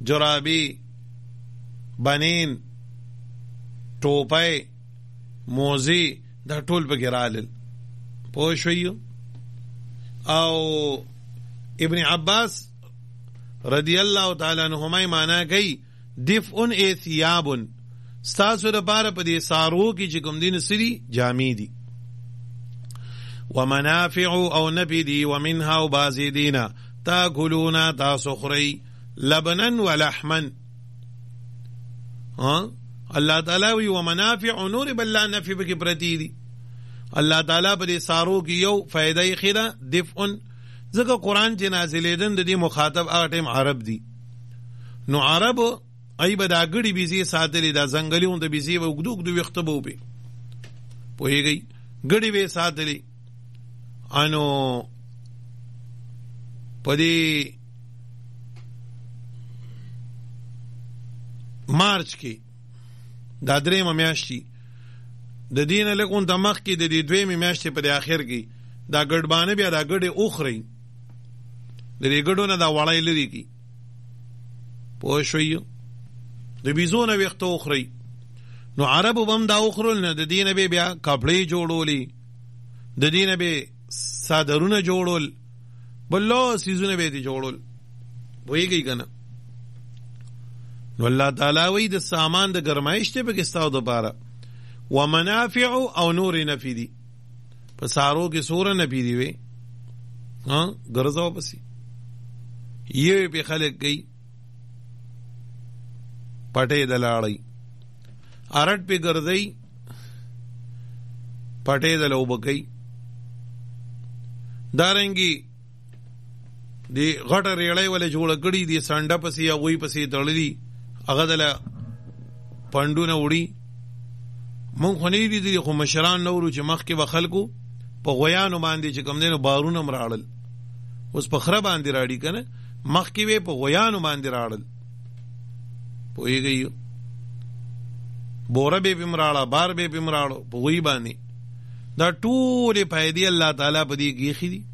جرابي بنین ټوپۍ موزي دا ټول پکې رالل. پوه شوي. او ابن عباس رضی الله تعالی عنهما معنا کوي دفء ای ثياب ستاسو لپاره په دې سارو کې چې کوم دین سری جامې دي. ومنافع او نفي دي ومنها او بعض دینا تاکلون تاسو خورئ لبنا ولحما. الله تعالی وی ومنافع نور بل نفي بکی پرتی دي. الله تعالی په دې سارو کې یو فائدې خیره دفء ځکه قرآن چې نازلېدن د دې مخاطب هغه ټیم عرب دي. نو عرب ای به دا ګړي بیزي ساتلې دا ځنګلي د بیزي به اوږدو اوږدو ویښته به وبې پوهېږئ ګړي به یې ساتلې. انو په دې مارچ کې دا درېیمه میاشت دي د دې نه لږ غونته مخکې د دې دویمې میاشتې په دې اخر کې دا ګډبانه بیا دا ګډې وخورئ د دې ګډو نه دا وړی لرې کړي. پوه شوئ د بیزو نه ویښته وخورئ. نو عربو به هم دا وخورل نه د دې نه به بیا کپړې جوړولې د دې نه به څادرونه جوړول بله څیزونه به یې جوړول. پوهېږئ که نه. نو الله تعالی وایي د سامان د ګرمایش دی پکې ستاسو دپاره. ومنافع او نور نفي دي. په سارو کې سوره نفي دي وی ګرځاو پسې یې په خلک کوي پټې د لاړی ارټ په ګرځي پټې د لوبکې دارنګي دی غټه ریړې ولې جوړ کړي دي سانډه پسې یا وې پسې تړلې هغه دل پندونه وړي. مونږ خو نه دي خو مشران نورو چې مخکې به خلکو په غویانو باندې چې کوم دی نو بارونه هم راړل. اوس په خره باندې راړي که نه مخکې به په غویانو باندې راړل. پوهېږئ بوره به پې راړه بار به پې راړو په غوی باندې. دا ټولې فایدې الله تعالی په دې کې ایښي دي.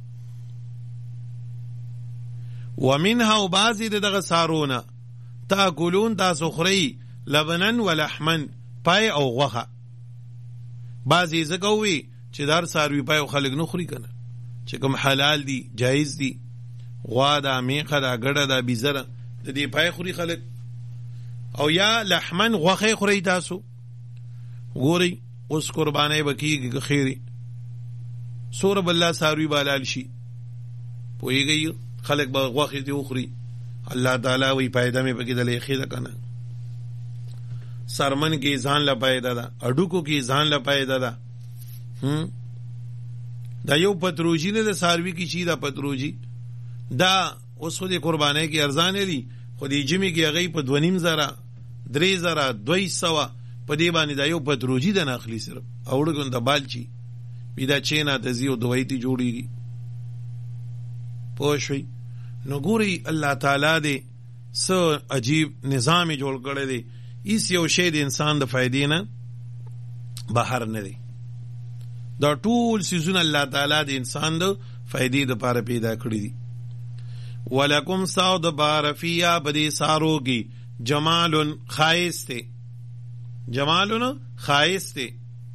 ومنها او بعضې د دغه سارونه تاکلون تاسو خورئ لبنا ولحما پای او غوښه. بعضې ځکه ووي چې دار څاروي پای او خلک نه خوري که نه چې کوم حلال دي جایز دي غوا ده میخه ده ګډه ده بیزه ده د دې پای خوري خلک. او یا لحمن غوښه خورئ تاسو. ګورئ اوس قربانۍ به کېږي که خیرې څومره به الله څاروي به حلال شي. پوهېږئ خلک به غوښې دې وخوري. الله تعالی وایي فایده مې پکې دله ایښې ده که نه. سرمن کې ځان له فایده ده اډوکو کې ځان له فایده ده. دا یو پتروجي نه د څاروي کې چې دا پتروجي دا اوس خو د قربانۍ کې ارزانه دي خو د جمعې کې هغې په 2,500 3,000 200 په دې باندې دا یو پتروجي ده نه اخلي صرف او وړکن د بالچي وي دا چینا ته ځي او دوایي ته جوړېږي. پوه شوئ. نو ګورئ الله تعالی دې څه عجیب نظام یې جوړ کړی دی. هیڅ یو شی د انسان د فایدې نه بهر نه دی. دا ټول څیزونه الله تعالی د انسان د فایدې دپاره پیدا کړي دي. ولکم ستاسو دپاره فیها په دې سارو کې جمال ښایست دی. جمالونه ښایست دی.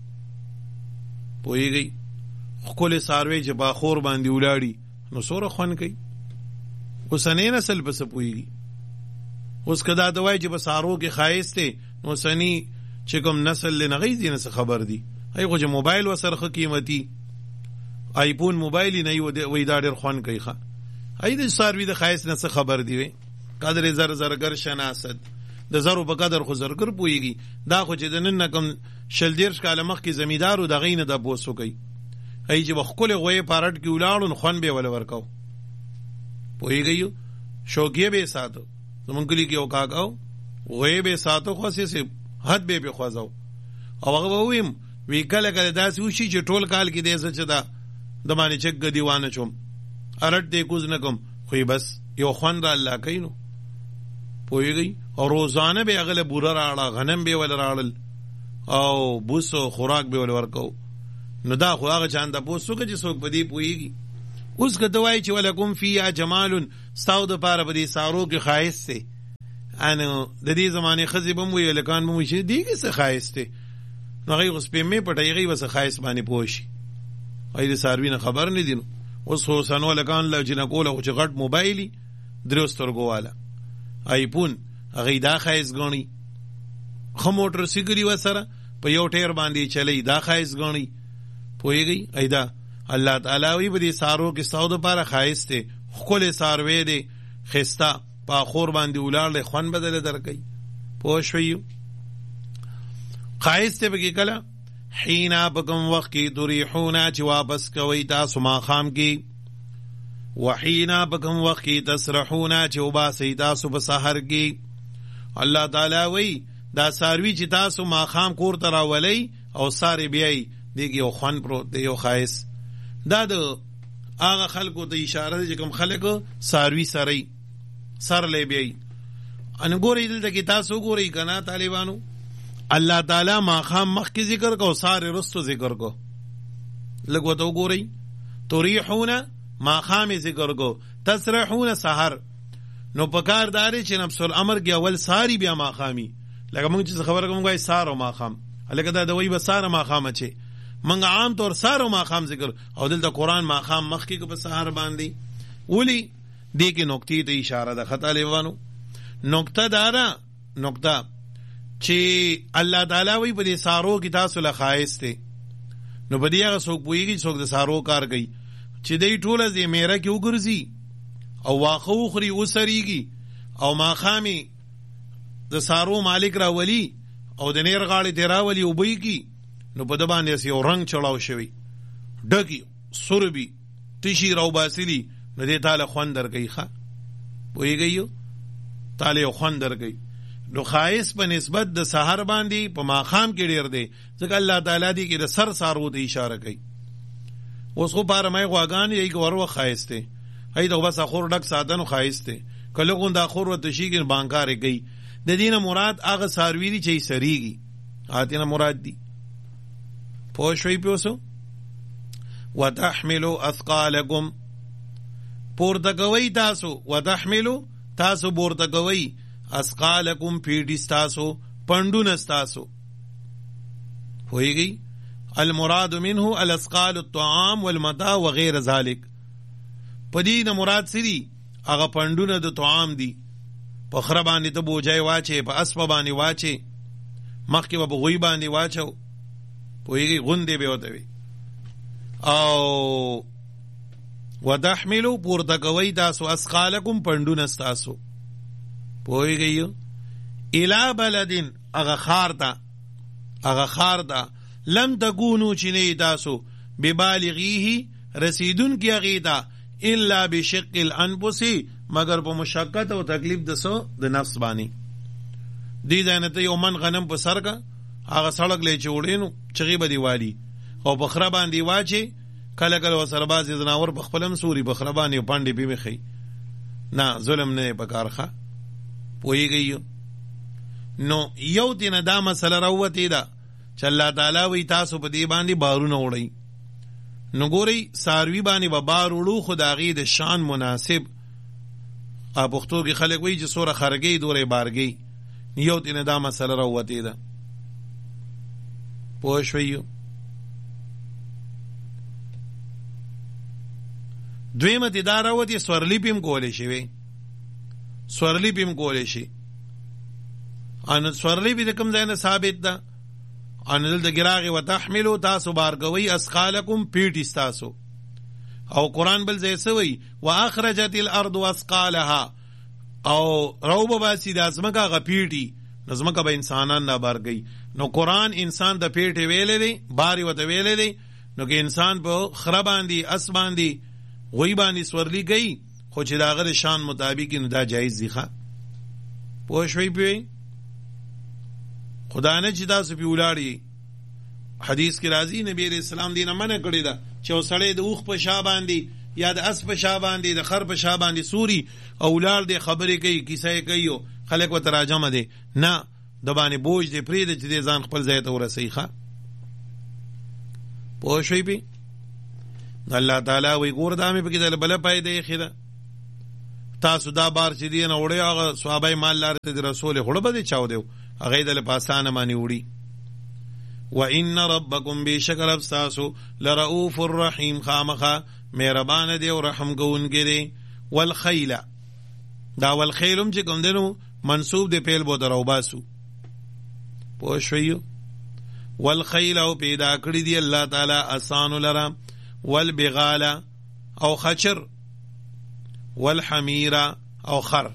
پوهېږئ ښکلې څاروی چې باخور باندې ولاړي نو څومره خوند کوي. اوسنۍ نسل په څه پوهېږي. اوس که دا ته وایي چې په سارو کې ښایست دی نو اوسني چې کوم نسل دی هغوی دې نه څه خبر دي. هغوی خو چې موبایل ورسره ښه قیمتي آیفون موبایل یې نه وایي دا ډېر خوند کوي. ښه هغوی د څاروي د ښایست نه څه خبر دي. وی قدر زر زرګر شناست د زرو په قدر خو زرګر پوهېږي. دا خو چې د نن نه کوم 20 کاله مخکې زمیندارو د هغوی نه دا بوس وکوي. هغوی چې به ښکلې غویې په رټ کې ولاړو نو خوند به یې وله ورکو. پوهېږئ شوقیه به یې ساتو. زمونږ کلي کې یو کاکا و غویې به یې ساتو خو هسې حد به یې پې خوځو او هغه به وویم وی کله کله داسې وشي چې ټول کال کې دی زه چې دا د باندې چک ګدي وانه چوم ارټ دی کوز نه کوم خو بس یو خوند را الله کوي. نو پوهېږئ او روزانه به هغه له بوره راړه غنم به یې ول راړل او بوس او خوراک به یې ول ورکو. نو دا خو هغه چانده پوس وکړه چې څوک په دې پوهېږي. اوس که ته وایي چې ولکم فیها جمال ستاسو دپاره په دې سارو کې ښایست دی انو د دې زمانه خزي بم وی لکان بم شي دیګه څه خایسته نو هغه اوس په مې پټي هغه وسه خایس باندې پوشي اې د ساروی نه خبر نه دي اوس خو سنو لکان له جن کوله او چې غټ موبایلي دروسترګو والا آیفون هغه دا خایس غونی خو موټر سیګری وسره په یو ټیر باندې چلی دا خایس غونی پويږي ایدا الله تعالی وی په دې سارو کې ساود لپاره خایس ته خپل ساروي دي خستا په خور باندې ولار له خوان بدل درکې پوښوي خایس ته بګی کله حینا بکم وقت کی تریحونا چې واپس کوي تاسو ما خام کی وحینا بکم وقت کی تسرحونا چې وباسي تاسو په سحر کی الله تعالی وی دا ساروی چې تاسو ما خام کور ترا ولی او ساری بیای دیږي یو خوان پروت دی یو خایس دا د هغه خلکو ته اشاره ده چې کوم خلکو ساروی سره سر لې بیای ان ګورې دلته کې تاسو ګورئ کنه طالبانو الله تعالی ماخام مخ کی ذکر کو سارے رستو ذکر کو لگو تو گو رہی تریحون ماخام ذکر کو تسرحون سحر نو پکار داري چې نفس الامر کې اول ساری بیا ماخامي لکه موږ چې خبره کوم غوای سارو ماخام لکه دا دوی به ساره ماخام چي موږ عام طور سارو ماخام ذکر او دلته قران ماخام مخ کې په سحر باندې ولي دې کې نقطې ته اشاره ده خطا لیوانو نقطه دارا نقطه چې الله تعالی وی په دې سارو کې تاسو له خایس ته نو په دې هغه څوک پويږي څوک د سارو کار کوي چې دې ټوله زی میرا کې وګرځي او واخو خوري وسريږي او ماخامي د سارو مالک را ولی او د نیر غاړي دی را ولی وبي کی نو په د باندې یو رنگ چلاو شوی ډکی سوربي تشي راو باسلی نو دې تعالی خوان درګي ښا پويږي تعالی خوان درګي نو خایس په نسبت د سحر باندې په ماخام کې ډیر دی ځکه الله تعالی دې کې د سر سارو ته اشاره کوي اوس خو پاره مې غواګان یې ورو خایس ته هي دا بس اخور ډک ساتنو خایس ته کله غون دا اخور ته شي کې بانکار کوي د دینه مراد هغه ساروی دي چې سریږي آتینه مراد دي پوښوي پیوسو وتحملوا اثقالکم پورته کوي تاسو وتحملوا تاسو پورته کوي اسقالکم پیډی ستاسو پندون ستاسو ہوئیگی المراد منه الاسقال الطعام والمتاع وغیر ذلك پدین مراد سری اغا پندون د طعام دی په خره باندې ته بوجای واچي په اسب باندې واچي مخکې په غوی باندې واچو پویږي غوندې به وته وي او وتحملوا پورتکوي تاسو اسقالکم پندون استاسو پویږي الی بلدن اغه خارتا لم تکونو چنی تاسو ببالغیه رسیدون کی اغیتا الا بشق الانفس مگر په مشقت او تکلیف د نفس باندې دی ځانته یو من غنم په سر کا هغه سړک لې چوړینو چغي بدی والی او بخره باندې واچي کله کله وسره باز زناور بخپلم سوري بخره باندې پاندې به مخي نه ظلم نه پکارخه پويږي نو یو دینه دا مسله راوتی دا چې الله تعالی وی تاسو په دې باندې بارونه وړي نو ګوري ساروی باندې به بار وړو خدایي د شان مناسب ابختو کې خلک وی چې سوره خرګي دوره بارګي یو دینه دا مسله راوتی دا پوښوي دویمه دې دا راوتی سورلی پم کولې شي سورلی پم کولې شي ان سورلی به کوم ځای نه ثابت ده ان دل د ګراغي وتحملوا تاسو بارګوي اسقالکم پیټ استاسو او قران بل ځای سوی واخرجت الارض واسقالها او روب باسی د ازمکا غپیټي نظمکا به انسانان نه بارګي نو قران انسان د پیټ ویلې دی باري وته ویلې دی نو کې انسان په خراباندي اسباندي غوی باندې سورلی گئی خو چې دا غره شان مطابق نه دا جایز دی ښا پوښوي پی خدا نه چې تاسو په ولاړی حدیث کې راځي نبی رسول الله دینه منع کړی دا چې وسړی د اوخ په شا باندې یا د اس په شا باندې د خر په شا باندې سوري اولاد دې خبرې کوي کیسه کوي خلک و تراجمه دي نه د باندې بوج دې پرې د چې ځان خپل ځای ته ورسې ښا پوښوي پی الله تعالی وی ګور دامه په کې د بل پای دی خیره تاسو دا بار چې دی نه وړي هغه صحابه مال لار ته رسول خړ به دي چاو دیو هغه د پاسانه باندې وړي وان ربکم بشکر ابساسو لرؤوف الرحیم خامخه مهربان دی او رحم کوونکی دی والخیل دا والخیلم چې کوم دینو منصوب دی پیل بو درو باسو پوه شویو والخیل او پیدا کړی دی الله تعالی آسان لرا والبغال او خچر والحمیر او خر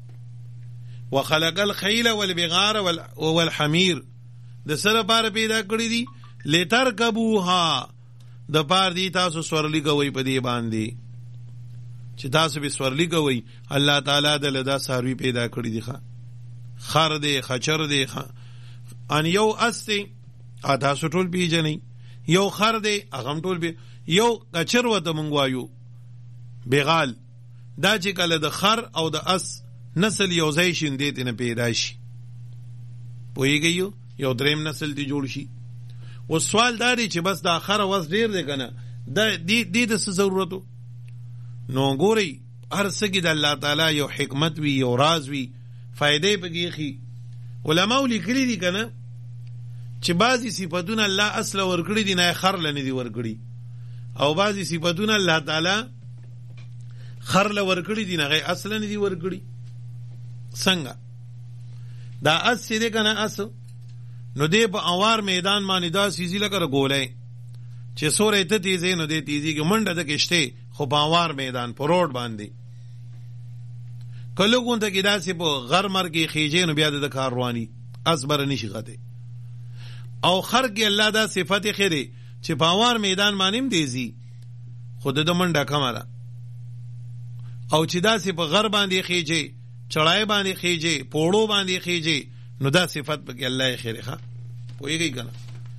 وخلق الخیل والبغار والحمیر د سره بار پیدا کړی دی لترکبوها د پار دی تاسو سورلی کوي په دی باندې چې تاسو به سورلی کوي الله تعالی د لدا ساروی پیدا کړی دی خر دی خچر دی ان یو استی ادا سټول پیجنې یو خر دی اغم ټول بی یو کچر وته مونږ وایو بغال دا چې کله د خر او د اس نسل یو ځای شیندې ته نه پیدا شي پوهیږئ یو دریم نسل دی جوړ شي او سوال دا دی چې بس دا خر واس ډیر دی کنه د دې د ضرورتو نو ګوري هر څه کې د الله تعالی یو حکمت وی یو راز وی فائدې پکې خي علماء لیکلي دي کنه چې بعضی صفاتونه الله اصل ورکړي دي نه خر لنی دي ورکړي او بعضی صفاتونه الله تعالی خر له ورکړي دي نه اصل نه دي ورکړي څنګه دا اس دې کنه اس نو دې په اوار میدان باندې دا سیزی لکه ګولای چې سورې ته تیزې نو دې تیزی کې منډه د کشته خو په اوار میدان په روډ باندې کله کوم ته کې داسې په غرمر کې خېجې نو بیا د کاروانی ازبر نشي غته او خر کې الله دا صفات خیره چې په اوار میدان باندې دیزي خود د منډه کمره او چې داسې په غر باندې خېجې چړای باندې خېجې پوړو باندې خېجې نو دا صفت پکې الله خیره ښه پوهیږي کنه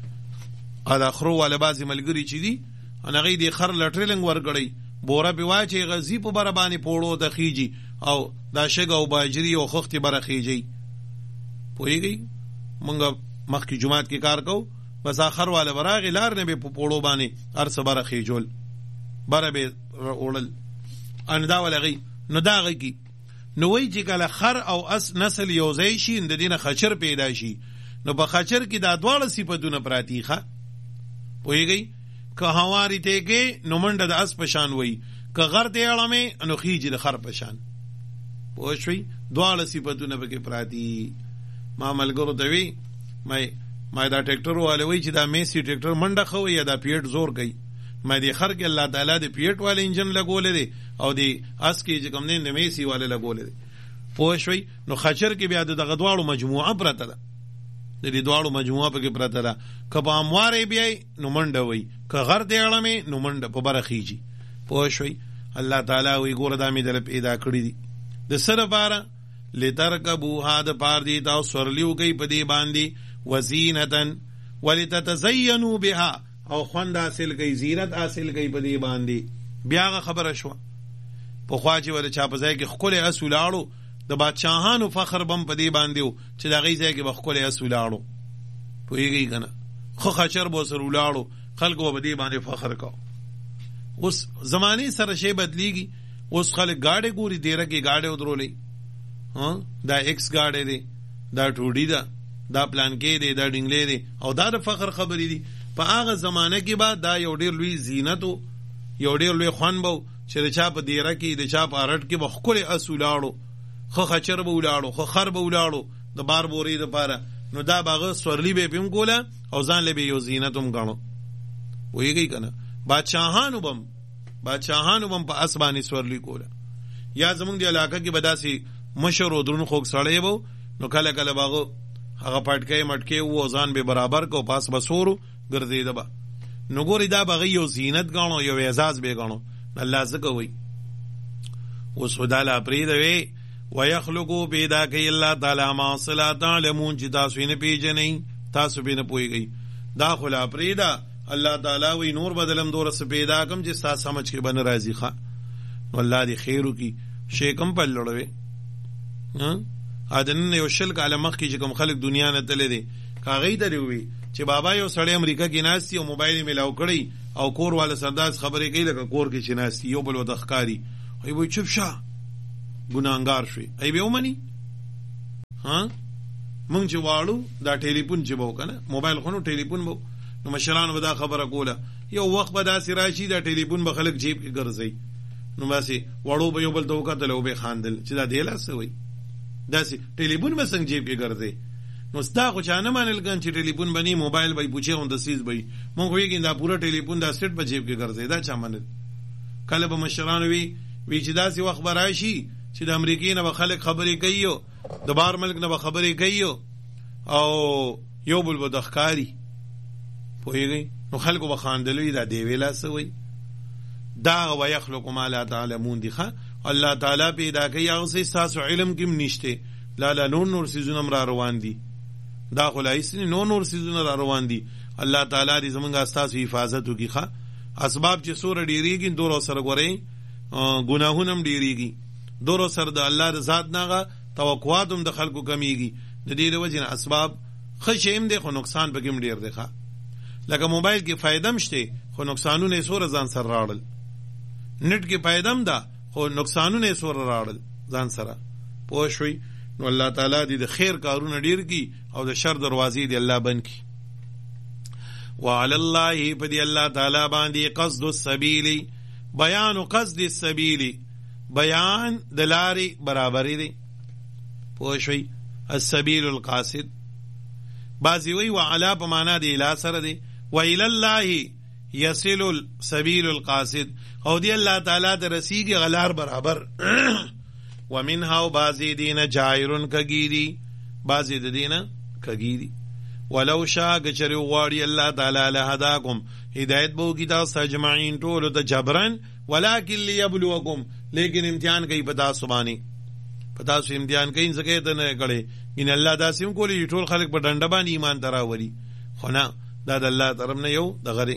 ادا خرو والا بازي ملګری چې دي انا غي دي خر لټرلنګ ورګړی بوره په واچي غزي په بر باندې پوړو د خېجي او دا شګه او باجری او خختي بر خېجي پوهیږي مونږ مخکې جمعات کې کار کو بس اخر والا براغ لار نه به په پوړو باندې ارس بر خېجول بر به اورل ان دا ولغي نو دا غي نو وی چې کله خر او اس نسل یو ځای شي د دینه خچر پیدا شي نو په خچر کې دا دواړه صفاتونه پراتی ښه پوهیږئ که هواری ته کې نو منډه د اس پشان وي که غر دی اړمه نو خيجي د خر پشان پوه شئ دواړه صفاتونه پکې پراتی ما ملګرو ته وی ما دا ټریکټر والے وی چې دا میسي ټریکټر منډه خو یا دا پیټ زور کوي ما دې خر کې الله تعالی دې پیټ والے انجن لګولې دي او دې اس کې چې کوم نه د میسي والے لګولې دي پوه شئ نو خچر کې بیا د غدواړو مجموعه پرته ده د دې دواړو مجموعه پکې پرته ده که په امواره بیا نو منډه وي که غر دې اړمه نو منډه په بره خيجي پوه شئ الله تعالی وی ګور د امید له پیدا کړی دي د سره بار لترکبو هاد پار دی تا سورلیو کوي په دې باندې وزینتن ولتتزینوا بها او خوند حاصل کوي زینت حاصل کوي په دې باندې بیا خبره شو په خواجه ول چا په ځای کې خپل اسولاړو د بادشاہانو فخر بم په دې باندې چې دا غي ځای کې بخپل اسولاړو پوهیږي کنه خو خچر بو سر ولاړو خلکو په دې باندې فخر کو اوس زماني سره شی بدلیږي اوس خلک گاډي ګوري ډیره کې گاډي ودرولې ها دا ایکس گاډي دی دا ټوډي دا پلان کې دی دا ډینګلې دی او دا د فخر خبرې دي په هغه زمانه کې بعد دا یو ډیر لوی زینت او یو ډیر لوی خوان بو چې د چا په دیره کې د چا په ارټ کې بخکل اسولاړو خو خچر به ولاړو خو خر به ولاړو د بار بوري د پاره نو دا باغ سورلی به پم کوله او ځان له به یو زینتوم غاڼو ویږي کنه بادشاہانو بم په اسبانی سورلی کوله یا زمونږ دی علاقه کې بداسي مشر درون خوک سړی وو نو کله کله باغ هغه پټکې مټکې وو ځان به برابر کو پاس بسورو ګرځیده با نو ګوري دا باغ یو زینت غاڼو یو اعزاز به غاڼو الله زکه وي اوس خداله پریدوي ويخلقو پیدا کوي الله تعالی ما صلا تعلمون چې تاسو نه پیژنئ تاسو به نه پوهیږئ دا خلا پریدا الله تعالی وی نور بدلم دورس پیدا کم چې تاسو سمجھ کې بن راضی ښا نو الله دې خیرو کی شی کم په لړوي ها اذن یو شل کاله مخ کې چې کوم خلک دنیا نه تللی دي کاغې درې وي چې بابا یو سړی امریکا کې ناشتي او موبایل میلاو کړی او کور والا سرداز خبرې کوي لکه کور کې چې ناشتي یو بل ودخکاری وي چوب شه ګناهګار شوي ای به ومني ها مونږ چې واړو دا ټلیفون چې به و که نه موبایل خو نو ټلیفون به نو مشرانو به دا خبره کوله یو وخت به داسې راشي دا ټلیفون به خلک جیب کې ګرځوي نو باسې وړو به یو بل ته وکتل او به یې خاندل چې دا دی لا څه وایي داسې ټلیفون به څنګه جیب کې ګرځوي نو ستا خو چا نه منل کن چې ټلیفون به نه موبایل به یې پوچې غونته څیز به وي مونږ خو یقین دا پوره ټلیفون دا سیټ به جیب کې ګرځوي دا چا منل کله به مشرانو وي چې داسې وخت به راشي چې د امریکې نه به خلک خبرې کوي د بار ملک نه به خبرې کوي او یو بل به د ښکاري پوهېږئ نو خلکو به خاندلوي دا دی ویلا څه وایي دا ویخلق ما لا تعلمون دي ښه الله تعالی پیدا کوي هغه څه ستاسو علم کې هم نشته لا نور څیزونه هم را روان دي دا خو لا هېڅ نور څیزونه را روان دي الله تعالی دې زمونږ ستاسو حفاظت وکړي ښه اسباب چې څومره ډېرېږي دومره سره ګورئ ګناهونه هم ډېرېږي دومره سره د الله د ذات نه هغه توقعات هم د خلکو کمیږي د دې د وجې نه اسباب ښه شی هم دی خو نقصان پکې هم ډېر دی ښه لکه موبایل کې فایده هم شته خو نقصانونه یې څومره ځان سره راوړل نت کې فایده هم ده خو نقصانونه یې څومره راوړل ځان سره پوه شوئ نو الله تعالی دې د خیر کارونه ډېر کړي او د شر دروازې دې الله بند کړي وعلى الله په دې الله تعالی باندې قصد السبیل بیان قصد السبیل بیان د لارې برابرې دی پوه شوئ السبیل القاصد بعضې وایي وعلا په معنا د اله سره دی وإلى الله يصل السبيل القاصد او دی الله تعالی ته رسیږي غلار برابر ومنها بعضې دینه جائرون کګیری بعضې د دینه کګیری ولو شاء کچری غواړي الله تعالی لهداکم هدایت به وکړي تاسو اجمعین ټولو ته جبرن ولکن لیبلوکم لیکن امتحان کوي په تاسو باندې په تاسو امتحان کوي ځکه ته نه کړی ان الله داسې هم کولی ټول خلک په ډنډه باندې ایمان ته راولي خو نه دا د الله طرف نه یو دغه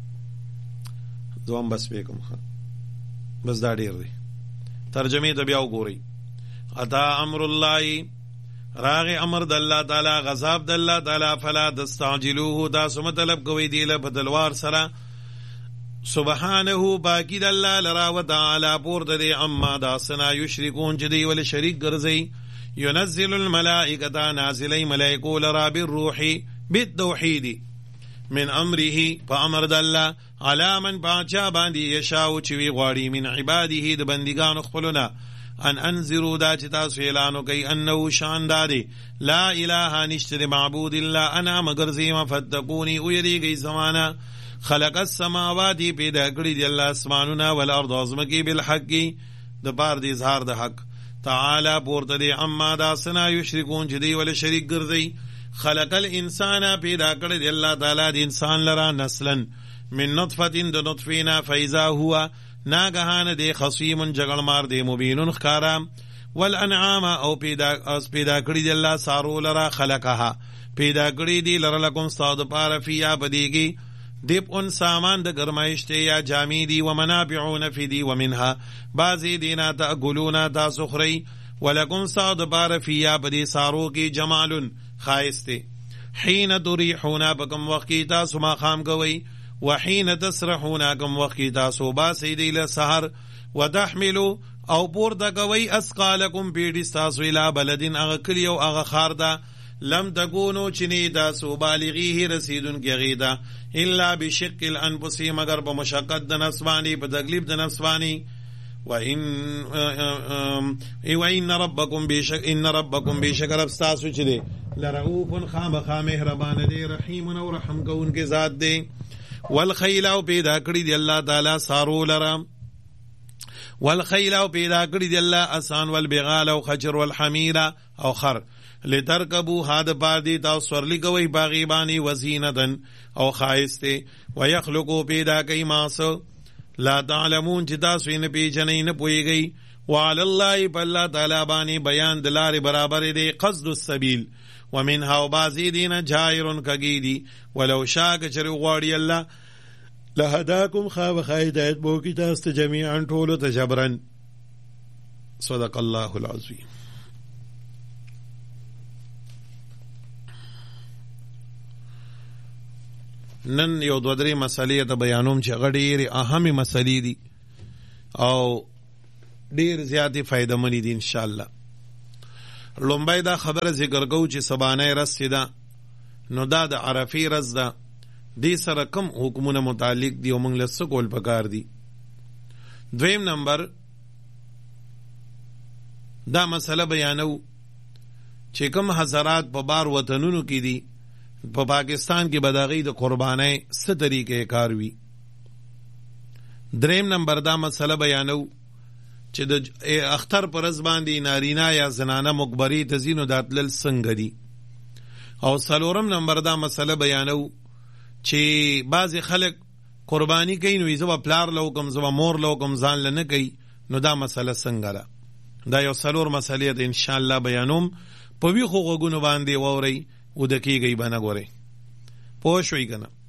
دوام بس بیکم بس دا ډیر دی ترجمه ته بیا وګورئ اتا امر الله راغ امر د الله تعالی غضب د الله تعالی فلا تستعجلوه دا سم طلب کوي دی له بدلوار سره سبحانه باقی د الله لرا و تعالی پور د اما دا سنا یشرکون چې دی ول شریک ګرځي ينزل الملائکه نازلی ملائکو لرا بالروح بالتوحید من امره فامر د الله علی من باچا باندې یشاو چې وی غواړي من عباده د بندگان خپلونه ان انذروا دا چې تاسو اعلان کوي انه شانداري لا اله نشته معبود الا انا مگر زما فتقوني او یریږي زمانہ خلق السماوات پیدا کړی دی الله اسمانونه والارض ازمکی بالحق د بار دی اظهار د حق تعالی پورته دی اما دا سنا یشرکون چې دی ول شریک ګرځي خلق الانسان پیدا کړی دی الله تعالی د انسان لرا نسلا من نطفه د نطفینا فاذا هو ناگهان دی خصیم جگلمار دی مبینون خکارا والانعام او پیدا کړی دی الله سارو لرا خلقها پیدا کړی دی لرا لکم صاد پار فیا بدیگی دیب ان سامان د گرمایشته یا جامی دی و منابع نفی دی و منها بعضی دینا تاکلون تاسو خری ولکم صاد پار فیا بدی سارو کی جمال خایسته حین تریحون بکم وقتی تاسو ما خام کوي وحين تسرحون كم وقتی تاسو باسی دی لسحر وتحملوا او پورته کوي اسقالکم پیډی تاسو الی بلدین اغه کلی او اغه خار دا لم تکونو چنی تاسو بالغیه رسیدون کې غیدا الا بشق الانفس مگر په مشقت د نفسانی په تکلیف د نفسانی وان ربکم بشکر استاسو چ دی لرؤف خامخا مهربان دی رحیم او رحم کون کې ذات دی والخیل او پیدا کړی دی الله تعالی سارو لرا والخیل او پیدا کړی دی الله اسان والبغال او خچر والحمیر او خر لترکبو هاد پادی تاسو ورلی کوي باغی بانی وزینتن او خایسته ويخلقو پیدا کوي ماسو لا تعلمون چې تاسو یې نه پیژنئ نه پوهیږئ وعلى الله بالله تعالی باندې بیان د لارې برابر دی قصد السبیل ومنها وبعضی دین جائر کگیدی ولو شاک چر غواړي الله لهداکم خاب هدایت بو کی تاسو جميعا ټول تجبرن صدق الله العظیم. نن یو دو درې مسلې ته بیانوم چې غډېرې اهمې مسلې دي او ډیر زیاتې فائدہ منی دي ان شاء الله. لومبای دا خبره ذکر کو چې سبانه رس ده نو دا د عرفی رس ده، دې سره کم حکمونه متعلق دي او موږ له څه کول پکار دي. دویم نمبر دا مسله بیانو چې کوم حضرات په بار وطنونو کې دي په پاکستان کې بداغي د قربانۍ څه طریقې کار وي. دریم نمبر دا مسله بیانو چې د اختر پر ورځ باندې نارینه یا زنانه مقبري ته ځي نو دا تلل څنګه دي. او څلورم نمبر دا مسله بیانو چې بعضې خلک قرباني کوي نو زه به پلار له حکم زه به مور له حکم ځان له نه کوي، نو دا مسله څنګه ده. دا یو څلور مسلې ده انشاءالله بیانوم، په ویښو غوږونو باندې واورئ، وده کېږئ به نه ګورئ. پوه شوئ که نه؟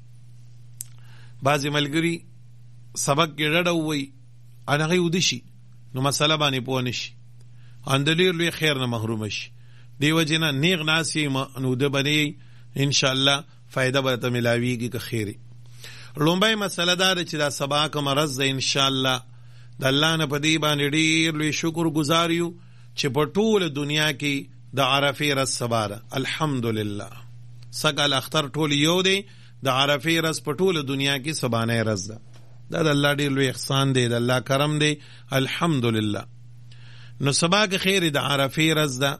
بعضې ملګري سبق کې ډډه ووایي ان هغې وده شي نو مسله باندې پوه نه شي، ان د ډېر لوی خیر نه محرومه شي. دې وجې نه نیغ ناست یې نو وده به نه یئ، انشاءالله فایده به ته ملاویږي که خیرې. لومبی مسله دا ده چې دا سبا که مرض ده انشاءالله د الله نه په دې باندې ډېر لوی شکر ګزار یو چې په ټوله دنیا کې د عرفې ورځ سبا ده. الحمدلله سږکال اختر ټول یو دی، د عرفې ورځ په ټوله دنیا کې سبانۍ ورځ ده. دا د الله ډېر لوی احسان دی، د الله کرم دی، الحمدلله. نو سبا که خیر د عرفې ورځ ده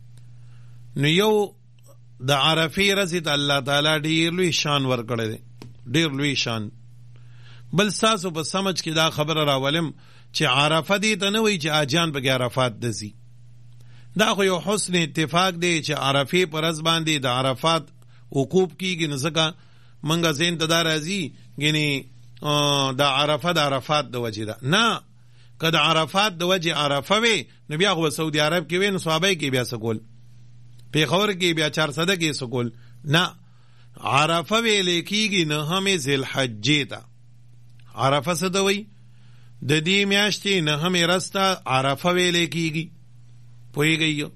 نو یو د عرفې ورځې ته الله تعالی ډېر لوی شان ورکړی دی، ډېر لوی شان. بل ستاسو په سمجھ کې دا خبره راولم چې عرفه دې ته نه وایي چې حاجیان پکې عرفات ته ځي. دا خو یو حسن اتفاق دی چې عرفې په ورځ باندې د عرفات وقوف کېږي، نو ځکه موږ ذهن ته دا راځي ګینې د عرفه د عرفات د وجې ده. نه، که د عرفات د وجې عرفه وي نو بیا خو سعودي عرب کې وي نو صحابه کې بیا څه کول، پیښور کې بیا چارسده کې څه کول. نه، عرفه ویلې کېږي نهمې ذوالحجې ته. عرفه څه ته وایي؟ د دې میاشتې نهمې ورځ ته عرفه ویلې کېږي. پوهېږئ؟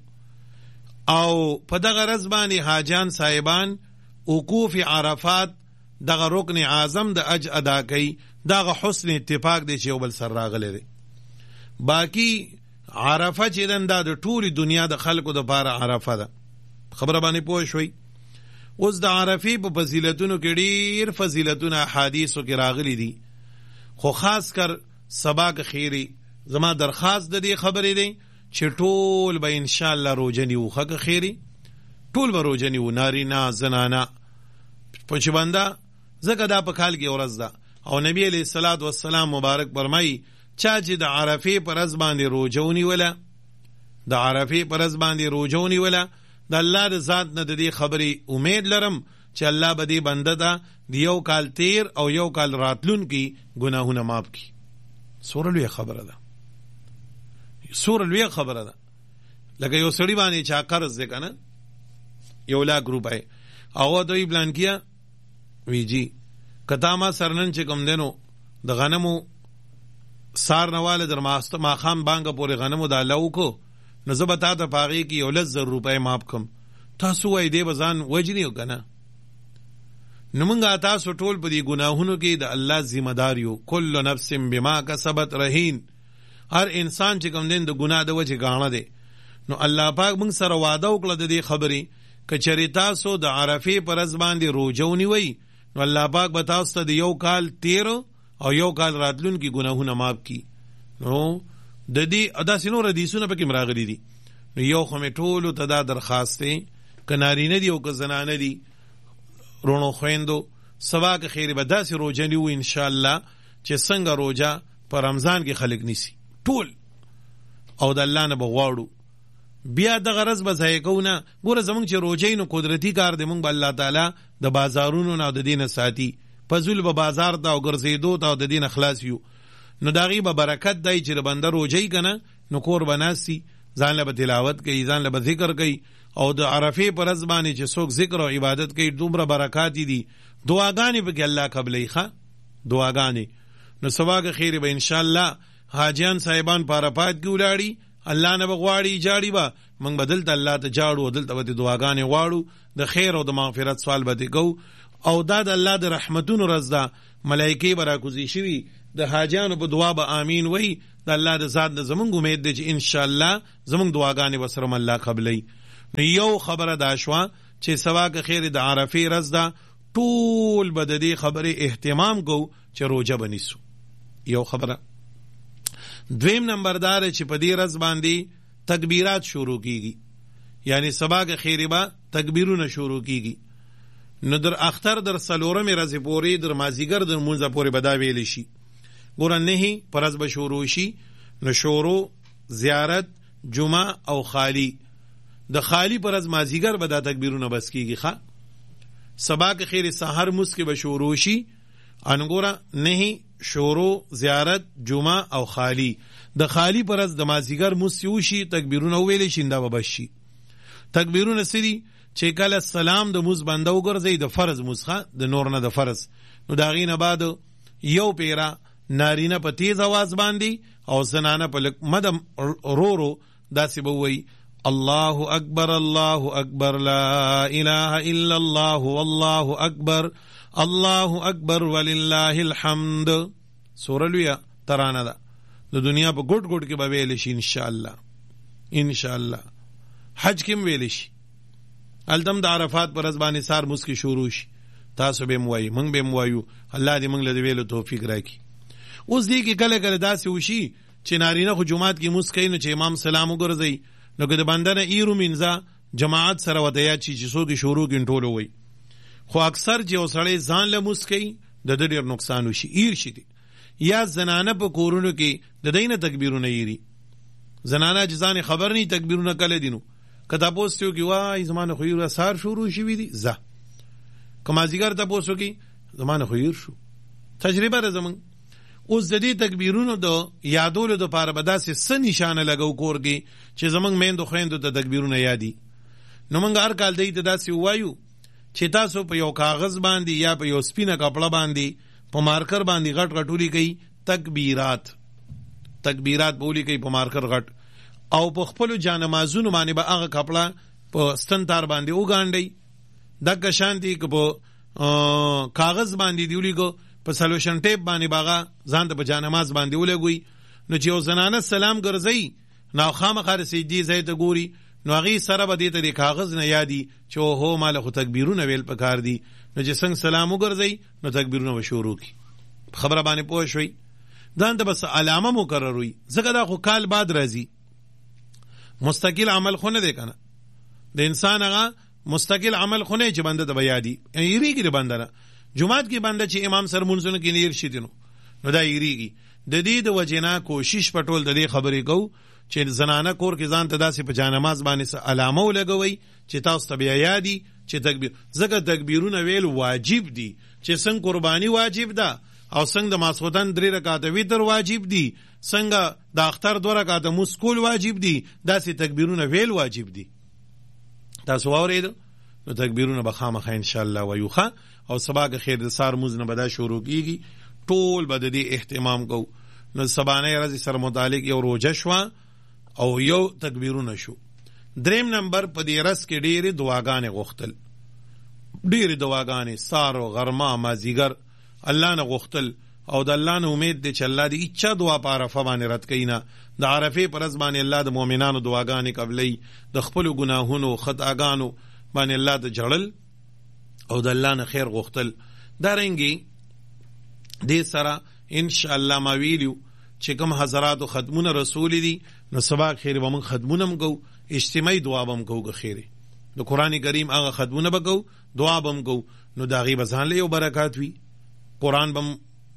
او په دغه ورځ باندې حاجیان صاحبان وقوف عرفات دغه رکن اعظم د اج ادا کوي. دغه حسن اتفاق دی چې یو بل سره راغلی دی. باقی عرفه چې دن دا د ټولې دنیا د خلکو دپاره عرفه ده. خبره باندې پوه شوئ؟ اوس د عرفې په فضیلتونو کې ډېر فضیلتونه احادیثو کې راغلي دي، خو خاص کر سبا که خیرې زما درخواست د دې خبرې دی چې ټول به انشاءالله روژه نیو. ښه که خیرې ټول به روژه نیو، نارینه زنانه پوه چې بنده، ځکه دا په کال کې ورځ ده. او نبی علیه الصلاة والسلام مبارک فرمایي چا چې د عرفې په ورځ باندې روژه ونیوله، د عرفې په ورځ باندې روژه ونیوله، د الله د ذات نه د دې خبرې امید لرم چې الله به دې بنده ته د یو کال تیر او یو کال راتلونکي ګناهونه معاف کړي. څومره لویه خبره ده، څومره لویه خبره ده. لکه یو سړي باندې چا قرض دی که نه، 1,00,000 روپۍ، هغه ته وایي بلانکیه وی جی که تا ما سره نن چې کوم دی نو د غنمو سار نه واله در ماښام بانګه پورې غنمو دا لو کو نو زه به تا ته په هغې کې 11,000 روپۍ معاف کړم. تاسو وایي دی به ځان وجني او که نه؟ نو موږ تاسو ټول په دې ګناهونو کې د الله ذمه دار یو. کل نفس بما کسبت رهین، هر انسان چې کوم دین د ګناه د وجې ګاڼه دی. نو الله پاک موږ سره وعده وکړه د دې خبرې که چېرې تاسو د عرفې په ورځ باندې روژه ونیوئ نو الله پاک به تاسو ته د یو کال تیر او یو کال راتلونکي ګناهونه معاف کړي. نو د دې داسې نور حدیثونه پکې راغلي دي. نو یو خو مې ټولو ته دا درخواست دی که نارینه دي او که زنانه دي، رونو خویندو، سبا که خیرې به داسې روژه نیو انشاءالله چې څنګه روژه په رمضان کې خلک نیسي ټول، او د الله نه به غواړو بیا دغه ورځ به ضایع کوو نه. ګوره زمونږ چې روژه نو قدرتي کار دی، مونږ به الله تعالی د بازارونو نه او د دې نه ساتي، فضول به بازار ته او ګرځېدو ته او د دې نه خلاص یو. نو د هغې به برکت دی چې د بنده روژه که نه نو کور به ناستي، ځان له به تلاوت کوي، ځان له به ذکر کوي. او د عرفې په ورځ باندې چې څوک ذکر او عبادت کوي دومره برکات دي، دعاګانې پکې الله قبلوي. ښه دعاګانې. نو سبا که خیرې به انشاءالله حاجیان صاحبان په عرفات کې ولاړي، الله نه به غواړي جاړي به، موږ به دلته الله ته جاړو او دلته به دعاګانې غواړو، د خیر او د مغفرت سوال به کوو. او دا د الله د رحمتونو ورځ ده، ملایکې به راکوزي شوي د حاجانو په دعا به امین وای د الله د ذات د زمونږ امید دی چې ان شاء الله زمونږ دعاګانې وسره الله قبلای. نو یو خبره دا شوه چې سبا که خیر د عرفه ورځ ده ټول به د دې خبرې اهتمام کو چې روزه بنیسو. یو خبره. دویم نمبر دا چې په دې ورځ باندې تکبیرات شروع کیږي، یعنی سبا که خیر به تکبیرونه شروع کیږي. نو در اختر در څلورمې ورځې پورې در مازیګر در مونځه پورې به دا ویلی شي. ګوره نهي په ورځ به شروع شي. نو شروع، زیارت، جمعه او خالی. د خالی پر ورځ مازیګر به دا تکبیرونه بس کیږي. ښه سبا که خیر سحر مونځ کې به شروع شي. ان ګوره نهي، شروع، زیارت، جمعه او خالی. د خالی پر ورځ د مازیګر مونځ وشي، تکبیرونه ویلی شي، دا به بس شي. تکبیرونه سری چې کله سلام د موز بنده وګرځي د فرض موزخه د نور نه د فرض، نو دا غینه بعد یو پیرا نارینه په تیز आवाज باندې او زنانه په مدم رورو داسې به وایي الله اکبر الله اکبر لا اله الا الله والله اکبر الله اکبر ولله الحمد. سوره لویه ترانه ده د دنیا په ګډ ګډ کې به ویل شي ان شاء الله. ان شاء الله حج کې ویل شي. التم د عرفات پر ورځ باندې سار مسکی شروع شي. تاسو به موایي، موږ به موایو. الله دې موږ له ویلو توفیق راکړي. اوس دې کې کله کله داسې وشي چې نارینه خو جمعات کې مسکی نو چې امام سلام وګرځي نو که د بندنه ایرو منځه جماعت سره وته یا چې څوک شروع کین ټول وي. خو اکثر چې وسړی ځان له مسکی د ډېر نقصان وشي، ایر شي دي. یا زنانه په کورونو کې د دینه تکبیرونه ایری. زنانه چې ځان خبر نه تکبیرونه کله دینو کدا پوسټیو کې وای زمانه خو یې سار شروع شوی دي. زه کما زیګر ته پوسټو کې زمانه خو یې شو تجربه را زمون. اوس د دې تکبیرونو د یادولو د پاره به داسې څه نشانه لګو کورګي چې زمونږ میندو خویندو د تکبیرونه یادي. نو موږ هر کال دی ته داسې وایو چې تاسو په یو کاغذ باندې یا په یو سپینه کپړه باندې په مارکر باندې غټ غټولي کوي تکبیرات بولی کوي په مارکر غټ، او په خپل جانمازونو باندې به هغه کپړه په ستن تار باندې وګاڼډي. دغه شانتي که په کاغذ باندې دیولي کو په سولوشن ټیپ باندې باغه ځان ته په جانماز باندې ولګوي. نو چې یو زنانه سلام ګرځي نو خامخا سجدي ځای ته ګوري نو هغې سره به دې ته د کاغذ نه یادي چې هو ماله خو تکبیرونه ویل پکار دي. نو چې څنګه سلام وګرځي نو تکبیرونه به شروع کړي. خبره باندې پوه شوي. ځان ته بس علامه مقرر وي، ځکه دا خو کال بعد راځي. مستقل عمل خو نه دی کنه، د انسان هغه مستقل عمل خو نه چې بنده ته به یادي. یریږي د بنده نه. جمعات کې بنده چې امام سر مونځونه کې نیر شي نو دا یریږي. د دې د وجنا کوشش پټول د دې خبرې کو چې زنانه کور کې ځان ته داسې په جانماز باندې علامه ولګوي چې تاسو ته بیا یادي چې تکبیر. ځکه تکبیرونه ویل واجب دي چې څنګه قرباني واجب ده او څنګه د ماسخوتن 3 رکعات وتر واجب دي، څنګه د اختر 2 رکعات مسکول واجب دي، داسې تکبیرونه ویل واجب دي. تاسو اورئ نو تکبیرونه به خامخا ان شاء الله ویوخه. او سبا که خیر د سار موز نه بدا شروع کیږي ټول به د دې اهتمام کو. نو سبانه ورځ سره متعلق یو روزه شو او یو تکبیرونه شو. دریم نمبر په دې ورځ کې ډېرې دعاګانې غوښتل، ډېرې دعاګانې سار او غرمه مازیګر الله نه غوښتل. او د الله نه امید دی چې الله دې اچھا دعا په عرفه باندې رد کړي نه. د عرفه پر ورځ باندې الله د مؤمنانو دعاګانې قبلې، د خپل ګناهونو خطاګانو باندې الله د جړل او د الله نه خیر غوښتل. دارنګي دې سره ان شاء الله ما ویلو چې کوم حضرات ختمونه رسول دي نو سبا خیر به موږ ختمونه مګو، اجتماعي دعا به مګو. خیر د قران کریم هغه ختمونه بګو، دعا به مګو. نو دا غي بزان له یو برکات وي، قران به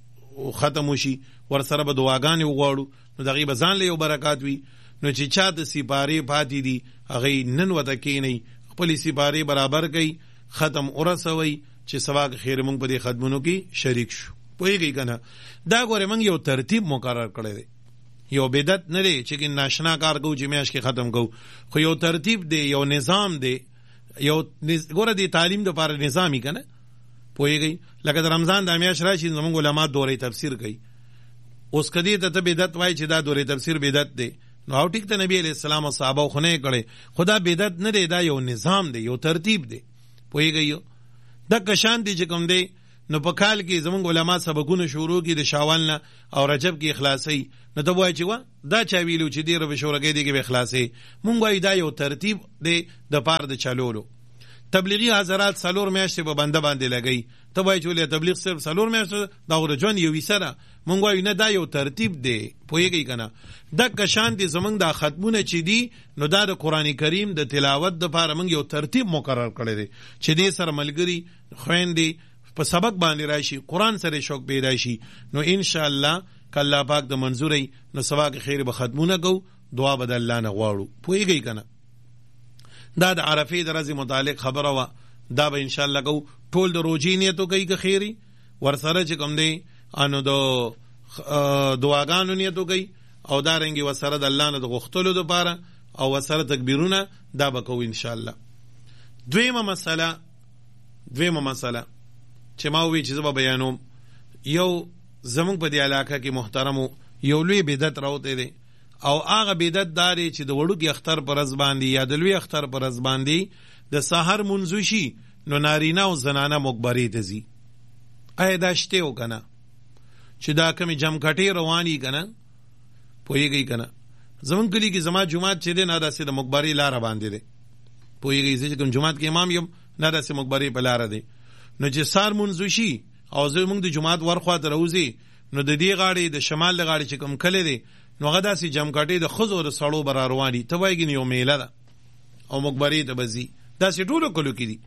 ختم وشي، ور سره به دعاګانې وغواړو نو دا غي بزان له یو برکات وي. نو چې چا د سپاره پاتې دي هغه نن وته کینی خپل سپاره برابر کوي، ختم ورسوي چې سبا خیر موږ په دې خدمتونو کې شریک شو. پوهیږئ کنه دا ګوره موږ یو ترتیب مقرر کړی دی، یو بدعت نه دی چې ناشنا کار کو چې میاش کې ختم کو، خو یو ترتیب دی، یو نظام دی، یو ګوره دی تعلیم د لپاره نظامی کنه. پوهیږئ لکه د رمضان د میاش راشي زموږ علما دورې تفسیر کوي. اوس کدی ته بدعت وای چې دا دورې تفسیر بدعت دی نو او ټیک ته نبی علیہ السلام او صحابه خو نه کړي، خدا بدعت نه دی، دا یو نظام دی، یو ترتیب دی. پوهیږئ د کشان دی چې کوم دی نو په کال کې زمونږ علما سبقونه شروع کی د شاوال نه او رجب کې اخلاصي نو ته وایي چې دا چا ویلو چې ډیر به شورګي دی کې اخلاصي مونږ وایي دا یو ترتیب دی د پاره د چلولو تبلیغی حضرات سالور میاشتې په بنده باندې لګي ته وایي چې تبلیغ صرف سالور میاشتې دا ورجون یو وسره مونږ وایو نه دا یو ترتیب دی پوهیږئ کنه د کشان دي زمونږ د ختمونه چې دي نو دا د قران کریم د تلاوت د لپاره مونږ یو ترتیب مقرر کړی دی چې دې سره ملګری خويندې په سبق باندې راشي قران سره شوق پیدا شي نو ان شاء الله کله پاک د منظوري نو سبا کې خیر به ختمونه کو دعا بد الله نه غواړو پوهیږئ کنه دا د عرفه د ورځې متعلق خبره وا دا به ان شاء الله کو ټول د روزي نیتو کوي که خیری ورسره چې کوم دی انو د دعاګانو نیتو کوي او دا رنګي وسره د الله نه د غختلو د پاره او وسره تکبیرونه دا به کو ان شاء الله دویمه مسله چې ما وی چې زما بیانوم یو زمونږ په دی علاقه کې محترمو یو لوی بدعت راوته دی او هغه بدعت داري چې د وړوکی اختر پر ورځ باندې یا د لوی اختر پر ورځ باندې د سحر منځو شي نو نارینه او زنانه مقبرې ته ځي اې دا شته وکنه چې دا کومې جمکټې رواني کنه پوهیږئ کنه زمون کلی کې زما جمعات چې دی نه داسې د مقبرې لار باندې دی پوهیږئ چې کوم جمعات کې امام یم نه داسې مقبرې په لار دی نو چې سار منځو شي او زمونږ د جمعات ورخوا ته راوځي نو د دې غاړې د شمال غاړې چې کوم کلی دی نو هغه داسې جمکټې د خزو د سړو بر رواني ته وایي یو میله ده او مقبرې ته بزي داسې ټولو کلو کې دي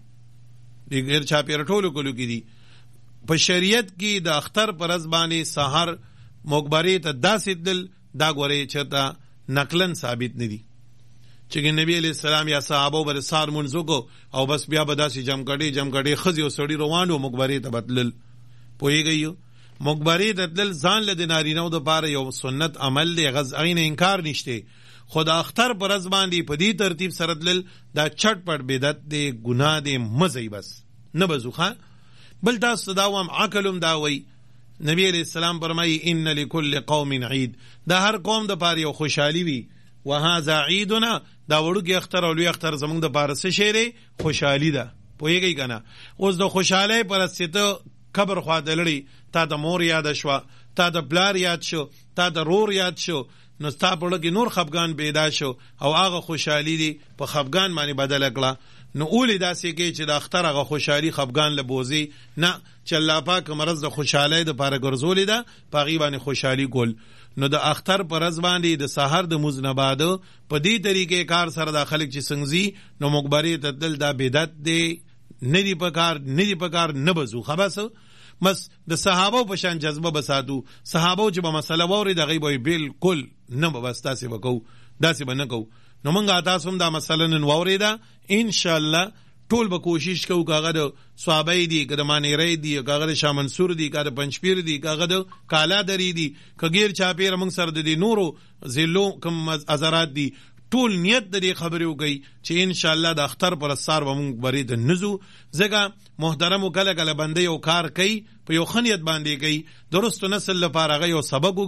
د غیر چاپیر ټولو کلو کې دي په شریعت کې د اختر پر ورځ باندې سحر مقبرې ته داسې دل دا غوري چرته نقلن ثابت نه دي چې نبی علیہ السلام یا صحابه بر سار منځو کو او بس بیا به داسې جمکړې خزي او سړی روانو مقبرې ته بدلل پوهیږئ مقبرې ته دل ځان له نارینه‌و د پاره یو سنت عمل دی غزاین انکار نشته خدا اختر پر ورځ باندې په دې ترتیب سره دل دا چټ پټ بدعت دی ګناه دی مزي بس نه بزوخه بل تاسو دا وام عقلم دا وی نبی علیہ السلام فرمایي ان لكل قوم عید دا هر قوم د پاره یو خوشحالي وي وهذا عیدنا دا وړوکی اختر او لوی اختر زمونږ د پاره څه شی خوشحالي ده پوهیږئ کنه اوس د خوشحالۍ پر ستو قبر خوا دلړي تا د مور یاد شو تا د بلار یاد شو تا د رور یاد شو نو ستا په لګي نور خفغان پیدا شو او هغه خوشحالي دی په خفغان باندې بدل کړه نو اولی داسې کې چې د اختر هغه خوشحالي خفغان له بوزي نه چې الله پاک مرز د خوشحالۍ د پاره ګرځولې ده پاغي باندې خوشحالي کول نو د اختر پر ورځ باندې د سحر د مزنباد په دې طریقې کار سره د خلک چې څنګه نو مقبرې ته دل دا بدعت دی ندی پکار نه بزو خباس مس د صحابه په شان جذبه بساتو صحابه چې په مسله ووري د غیبه بالکل نه بس تاسو وکاو داسې به نه کو نو مونږه تاسو هم دا مسله نن ووري دا ان شاء الله ټول به کوشش کوو کاغه د صحابه دي کده معنی ری دي کاغه د شاه منصور دي کاغه پنځپیر دي کاغه د کالا دری دي کغیر چاپیر مونږ سره د نورو زلو کم ازرات دي ټول نیت د دې خبرې وکي چې ان شاء الله د اختر پر سار به مونږ برید نزو زګه محترم کله بنده یو کار کوي په یو خنیت باندې کوي درست نسل لپاره هغه یو سبب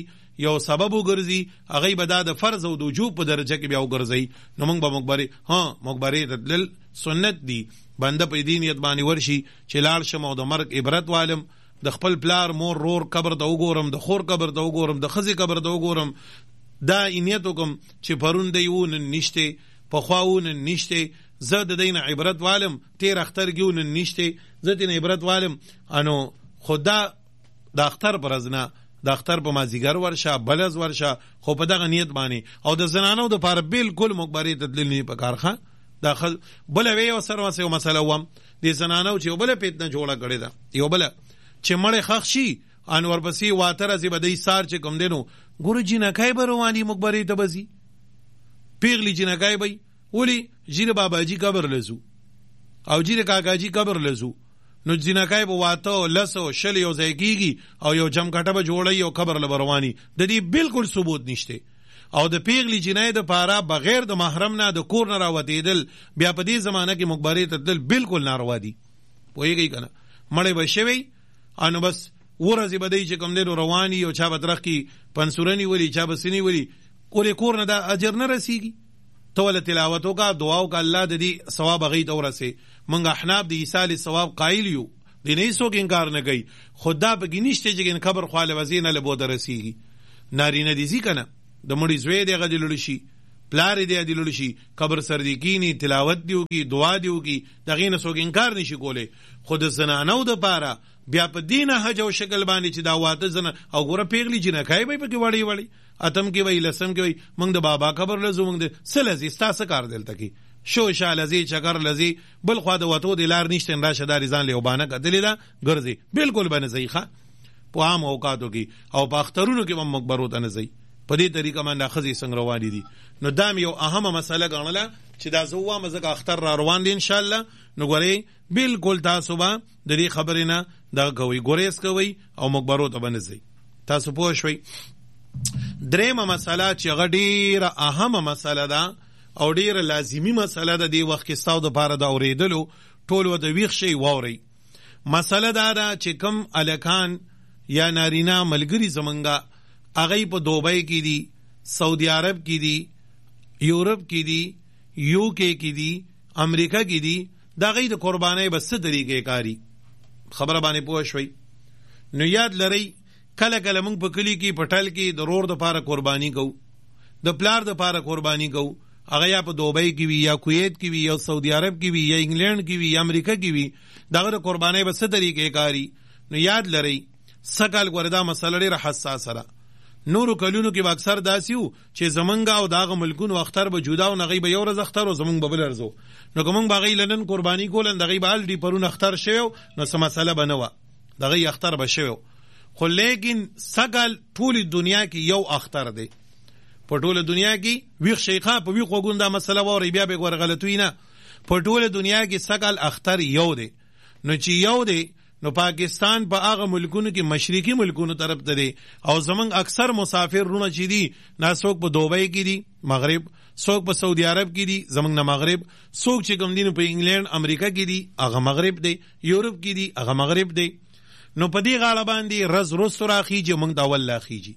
وګرځي هغه به د فرض او د وجوب په درجه کې بیا وګرځي نو مونږ به مقبره تدل سنت دی بنده په دې نیت باندې ورشي چې لاړ شم او د مرګ عبرت والم د خپل پلار مور رور قبر ته وګورم د خور قبر ته وګورم د خزي قبر ته وګورم دا نیت کوم چې پرون دیون نشته په خواون نشته زه د دین عبرت والم تیر اختر گیون نشته زه دین عبرت والم انو خدا د اختر پرزنه د اختر په مازیګر ورشه بلز ورشه خو په دغه نیت باندې او د زنانو د پاره بالکل مقبره تدلیل نه پکارخه داخل بل وی او سره وسه مسله وم د زنانو چې بل پیتنه جوړه کړی دا یو بل چې مړ خخشي انور پسې واتر از بدی سار چې کوم دینو ګورو جنکای بروانی مقبره ته بزي پیغلی جنکای بای ولی جیر باباجی قبر لزو او جیر کاکاجی قبر لزو نو جنکای بو واتو لسو شل یو زیگیگی او یو جمکټه به جوړی او قبر لبروانی د دې بالکل ثبوت نشته او د پیغلی جنای د پاره بغیر د محرم نه د کور نه راوتیدل بیا په دې زمانہ کې مقبره ته دل بالکل ناروا دي وایي کنه مړې بشوي انو بس ورځي بدای چې کوم دینو رواني او چا بدرخ کی پنسورنی ولی چا بسنی ولی کور نه دا اجر نه رسیږي تول تلاوتو کا دعاو کا الله د دې ثواب غي تورسه منګ احناف د ایصال ثواب قائل یو دی نه څوک انکار نه کوي، خدا به گنيشته چې قبر خواله وزینه له بو درسیږي نارینه دي زی کنه د مړي زوی دی غدل شي پلار دی غدل شي قبر سر دی کینی تلاوت دیو کی دعا دیو کی دغه نه څوک انکار نشي کوله. خود زنانو د پاره بیا په دینه حج او شکل باندې چې دا واده زنه او ګوره پیغلی جنہ کای به پکې وړي وړي اتم کې وای لسم کې وای موږ د بابا قبر لزو موږ د سلزي ستاسو کار دلته کې شو شالزي چکر لزي بل خو د وته د لار نشته راشه دار ځان له وبانه کدلیدا ګرځي بالکل باندې زیخه په عام اوقاتو کې او په اخترونو کې هم مقبرو ته نه زی په دې طریقه باندې خزي څنګه روان دي. نو دام یو اهمه مسله غنله چې دا زوه مزګه اختر را روان دي ان شاء الله. نو ګوري بالکل تاسو به د دې خبرې نه دا کوي ګوریس کوي او مقبرو ته باندې زی تاسو پوه شئ. درېمه مسله چې غډیره اهمه مسله ده او ډیره لازمی مسله ده دی وخت کې ستاسو د پاره دا اوریدلو ټول و د ویښ شي ووري. مسله دا چې کم الکان یا نارینا ملګری زمونږه هغه په دوبۍ کې دي، سعودي عرب کې دي، یورپ کې دي، یو کې کې دي، امریکا کې دي، دا غي د قربانۍ بس طریقې کاری خبره باندې پوه شوي. نو یاد لرئ کله کله موږ په کلی کې پټل کې د رور د پاره قرباني کوو، د پلار د پاره قرباني کوو، هغه یا په دوبۍ کې وي یا کویت کې وي یا سعودي عرب کې وي یا انګلند کې وي یا امریکا کې وي، دغه د قربانۍ بس طریقې کاری. نو یاد لرئ سکل وردا مسله ډیره حساسه ده. نورو کلونو کې اکثر داسیو چې زمونږ او داغه ملکونو اختر به جدا او نغي به یو ورځ اختر او زمونږ به بل ارزو. نو کوم باغی لنن قرباني کولن دغه به ال دی پرون اختر شوی نو سم مسله بنوه دغه اختر به شوی. خو لیکن سکل ټول دنیا کې یو اختر دی، په ټول دنیا کې ویښ شیخه په وی خوګوندا مسله ووري بیا به ور غلطوي نه، په ټول دنیا کې سکل اختر یو دی. نو چې یو دی نو پاکستان په هغه ملکونو کې مشرقي ملکونو طرف ته دی او زمونږ اکثر مسافر رونه چې دي نه څوک په دوبۍ کې دي مغرب، څوک په سعودي عرب کې دي زمونږ نه مغرب، څوک چې کوم دین په انګلند امریکا کې دي هغه مغرب دی، یورپ کې دي هغه مغرب دی. نو په دې غاړه باندې رز روز راخیږي موږ دا والله خيږي.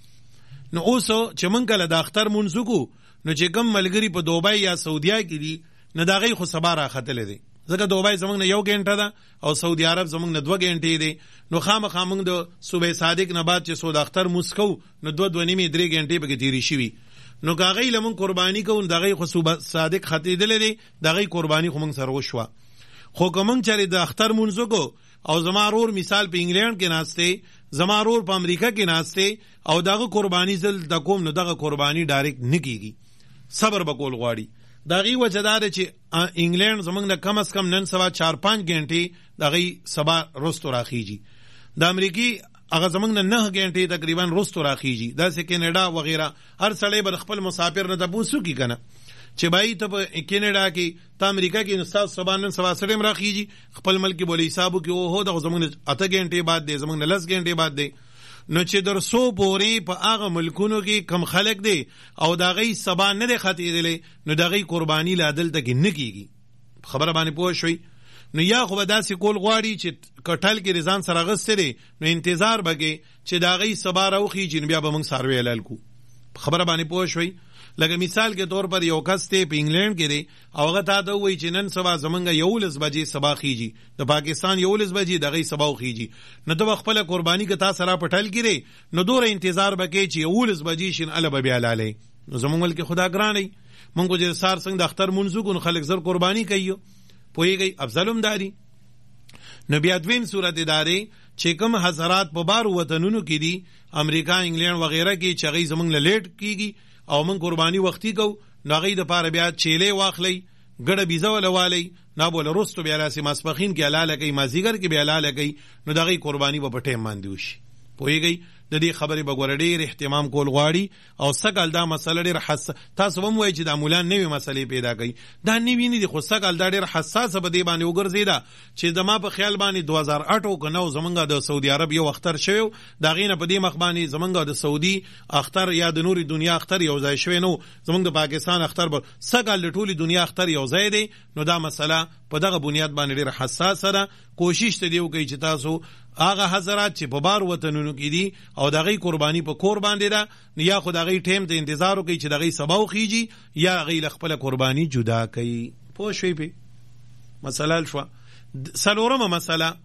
نو اوسو چې موږ کله د اختر منځو کو نو چې کوم ملګری په دوبۍ یا سعودیا کې دي نه دا غي خو سبا راختل دي ځکه دوبۍ زمونږ نه 1 غنټه ده او سعودي عرب زمونږ نه 2 غنټې دي. نو خامخا موږ د صبح صادق نه بعد چې سود اختر مسکو نو 2.5 3 غنټې به تیری شي. نو کاغی لمون قربانی کوون دغه خو صبح صادق ختیدل دي دغه قربانی خو موږ سره وشو. خو کوم چې د اختر منځو کو او زمارور مثال په انګلند کې ناشته، زمارور په امریکا کې ناشته او دغه قربانی زل د کوم نو دغه قربانی ډایرکټ نکېږي، صبر بکول غواړي. دغه وجدار چې انګلند زمونږ نه کم از کم نن سوا 4-5 غنټې دغه سبا رستو راخیږي، د امریکای هغه زمونږ نه 9 غنټې تقریبا رستو راخیږي، دا سه کینیډا وغیرہ هر سړی بر خپل مسافر نه تاسو کی کنه چې بای ته په کینیډا کې ته امریکا کې نو سبا نن سوا سړی راخیږي خپل ملک بولی حسابو کې او هو د زمونږ 8 غنټې بعد دی زمونږ 10 غنټې بعد دی. نو چې در سو پوری په هغه ملکونو کې کم خلق دی او دغه سبا نه ختیدلې نو دغه قربانی لادل ته کې نه کیږي. خبره باندې پوه شوي. نو یا خو به داسې کول غواړي چې کټل کې رضان سره غستري نو انتظار بګي چې دغه سبا راوخی جن بیا به موږ سروي اعلان کو. خبره باندې پوه شوي. لکه مثال کې طور پر یو کس ته په انګلند کې دی او هغه ته دا وایي چې نن سبا زمونږ 11 بجې سبا خيږي، د پاکستان 11 بجې دغه سبا خيږي، نو ته خپل قرباني کې تاسو را پټل کړي نو دوره انتظار وکړي چې 11 بجې شین الله بیا لاله. نو زمونږ ملک خدا ګراني مونږ چې سار څنګه د اختر منځو کو خلک زر قرباني کوي پويږي افضلم داري. نو بیا دویم صورت داري چې کوم حضرات په بار وطنونو کې دي امریکا انګلند وغیرہ کې چې غي زمونږ لیټ کیږي او من قربانی وختي کو ناغې د پاره بیا چيله واخلي ګړه بيزه ولوالي نه بول رستو بیا لاسي مسبخین کې حلاله کوي مازیګر کې بیا حلاله کوي نو دغه قربانی په ټیم باندې وشي پويږي. د دې خبرې بګور ډېر اهتمام کول غواړي او سکل دا مسله ډېر حساس تاسو هم وایي چې د مولان نوې مسلې پیدا کوي دا نوې نه دي خو سکل دا ډېر حساس به دی باندې وګرځیدا چې زما په خیال باندې 2008 کو نو زمونږ د سعودي عرب یو اختر شوی دا غینه په دې مخ باندې زمونږ د سعودي اختر یا د نوري دنیا اختر یو ځای شوی نو زمونږ د پاکستان اختر به سکل د ټولي دنیا اختر یو ځای دی. نو دا مسله په دغه بنیاد باندې ډېر حساس ده. کوشش ته دیو کوي چې تاسو هغه حضرات چې په بار وطنونو کې دي او دغه قرباني په کور باندې ده یا خدای ټیم ته انتظار وکړي چې دغه سبا خيږي یا غي خپل قرباني جدا کوي. پوه شئ په مسله شو. سلورمه مسله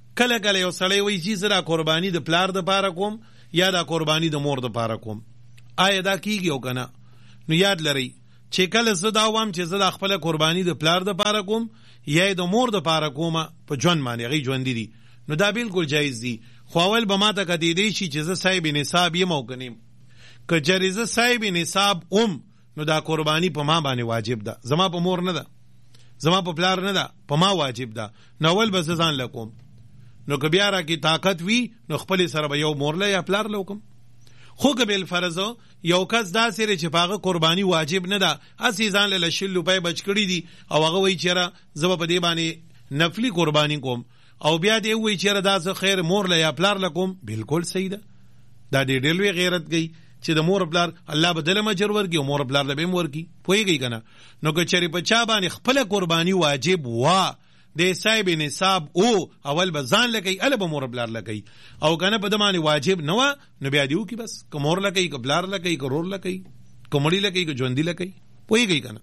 کله کله یو سړی وایي چې زه دا قرباني د پلار د پاره کوم یا دا قرباني د مور د پاره کوم. آیا دا کیږي او کنه؟ نو یاد لرئ چې کله زه دا وایم چې زه د خپل قرباني د پلار د پاره کوم یا د مور د پاره کوم په ژوند باندې هغه ژوند دي، نو دا بالکل جایز دي. خو اول به ما ته کدی دی شي چې زه صاحب نصاب یم او کنیم، که چېرې زه صاحب نصاب نو دا قرباني په ما باندې واجب ده، زما په مور نه ده، زما په پلار نه ده، په ما واجب ده. نو اول به زه ځان لکوم، نو که بیا را کې طاقت وي نو خپل سره به یو مور له یا پلار لوکم. خو که بالفرض یو کس داسې دی چې په هغه قرباني واجب نه ده، هسې ځان له 100 روپۍ بچ کړي دي او هغه وایي چېره زه به په دې باندې نفلي قرباني کوم، او بیا دې وایي چېره دا زه خیر مور له یا پلار له کوم، بالکل صحیح ده. دا ډېر ډېر لوی غیرت گئی چې د مور پلار الله به دله مجر ورکړي او مور پلار له به هم ورکړي. پوهېږئ که نه؟ نو که چېرې په چا باندې خپله قرباني واجب وه، د صاحب نصاب اول به ځان لکوي، اله به مور پلار لکوي، او که نه په ده باندې واجب نه وه نو بیا دې وکړي بس، که مور لکوي که پلار لکوي که رور لکوي که مړي لکوي که ژوندي لکوي. پوهېږئ که نه؟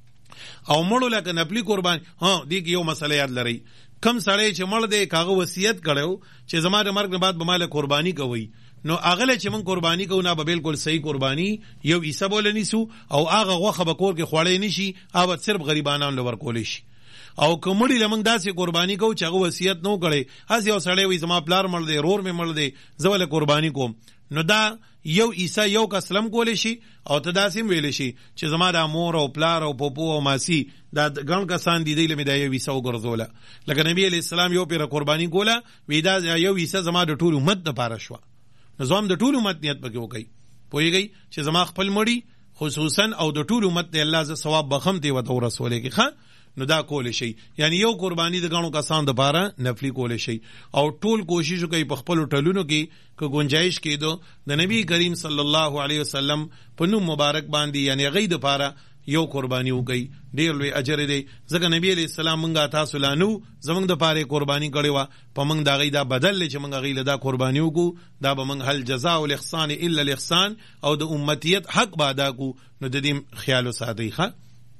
او مړو لکه نفلي قرباني دې کې یو مسله یاد لرئ، کم سړی چې مړ دی که هغه وصیت کړی چې زما د مرګ نه بعد به ماله قرباني کوئ، نو هغه چې موږ قرباني کوو نه به بالکل صحیح قرباني یو حصه بوله نیسو او هغه غوښه به کور کې خوړی نه شي، هغه به صرف غریبانانو له ورکولی شي. او که مړي له موږ داسې قرباني کوو چې هغه وصیت نه کړی، هسې یو سړی وایي زما پلار مړ دی، رور مې مړ دی، زه ولې قرباني کوم، نو دا یو حصه یو کس لم کولی شي او ته داسې هم ویلی شي چې زما دا مور او پلار او پوپو او ماسی دا ګڼ کسان دي، دی له مې دا یو حصه وګرځوله. لکه نبي علیه السلام یو پیره قرباني کوله، وی دا یو حصه زما د ټول امت دپاره شوه، نو زه هم د ټول امت نیت پکې وکړئ. پوهېږئ چې زما خپل مړي خصوصا او د ټول امت دی الله زه ثواب بخم ته ورته ورسولی کې ښه، نو دا کولی شي. یعنی یو قرباني د ګڼو کسانو دپاره نفلي کولی شي، او ټول کوشش وکړئ په خپلو ټلونو کې که گنجایش کېدو د نبی کریم صلی الله علیه وسلم په نوم مبارک باندې یعنی هغوی دپاره یو قرباني وکړئ، ډېر لوی اجر دی. ځکه نبی علیه السلام مونږه تاسو لا نو زمونږ دپاره قرباني کړې وه، په موږ د هغوی دا بدل دی چې موږ هغوی له دا قرباني وکړو، دا به موږ هل جزاء الاحسان الا الاحسان او د امتیت حق به ادا کړو. نو د دې خیال وساتئ ښه.